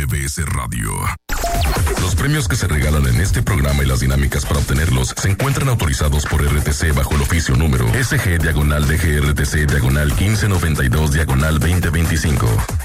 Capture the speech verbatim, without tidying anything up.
M B S Radio. Los premios que se regalan en este programa y las dinámicas para obtenerlos se encuentran autorizados por R T C bajo el oficio número S G diagonal D G R T C diagonal quince noventa y dos diagonal veinte veinticinco.